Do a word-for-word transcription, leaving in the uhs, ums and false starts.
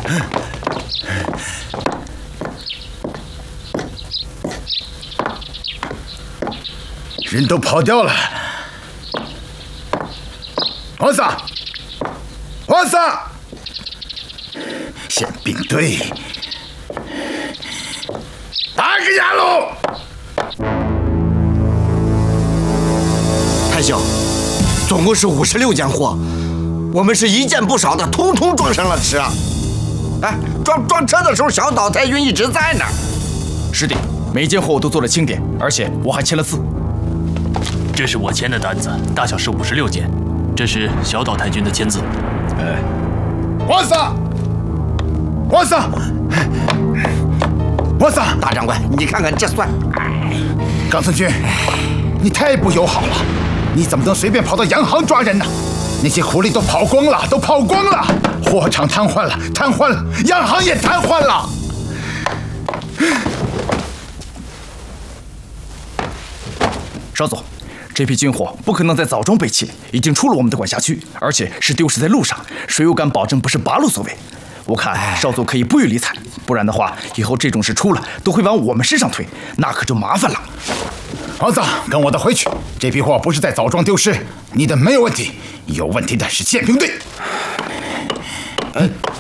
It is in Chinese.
人都跑掉了。皇上，皇上，宪兵队，打个压喽！ 太兄，总共是五十六件货，我们是一件不少的，通通装上了车。哎，装装车的时候，小岛太君一直在呢。 是的，每件货我都做了清点，而且我还签了字。 这是我签的单子，大小是五十六件。这是小岛太君的签字。 哎，皇上，皇上，皇上， 大长官，你看看这算。 冈村君，你太不友好了！你怎么能随便跑到洋行抓人呢？那些苦力都跑光了，都跑光了，货场瘫痪了，瘫痪了，洋行也瘫痪了。 少佐，这批军火不可能在枣庄被窃，已经出了我们的管辖区，而且是丢失在路上，谁又敢保证不是八路所为？我看少佐可以不予理睬，不然的话，以后这种事出了都会往我们身上推，那可就麻烦了。 皇上，跟我的回去。这批货不是在枣庄丢失，你的没有问题，有问题的是宪兵队。嗯。